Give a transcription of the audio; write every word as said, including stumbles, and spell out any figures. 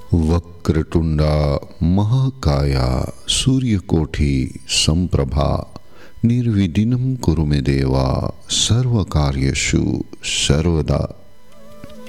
વક્રતુંડા મહાકાયા સૂર્યકોટી સંપ્રભા નિર્વિઘ્નમ કુરુ મે દેવા સર્વકાર્યેષુ સર્વદા.